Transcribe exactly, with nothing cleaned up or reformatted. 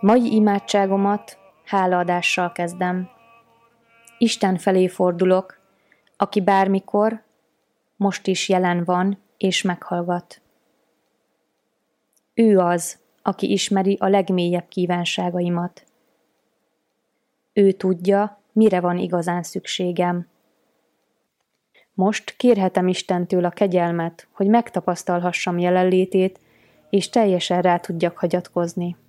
Mai imádságomat hálaadással kezdem. Isten felé fordulok, aki bármikor, most is jelen van és meghallgat. Ő az, aki ismeri a legmélyebb kívánságaimat. Ő tudja, mire van igazán szükségem. Most kérhetem Istentől a kegyelmet, hogy megtapasztalhassam jelenlétét, és teljesen rá tudjak hagyatkozni.